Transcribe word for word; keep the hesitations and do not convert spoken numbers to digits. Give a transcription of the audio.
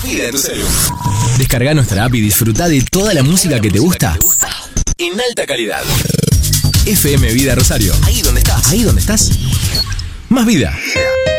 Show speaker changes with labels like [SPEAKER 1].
[SPEAKER 1] vida en tu celular. Descarga nuestra app y disfruta de toda la música que te gusta en alta calidad. F M Vida Rosario. Ahí donde estás. Ahí donde estás. Más vida.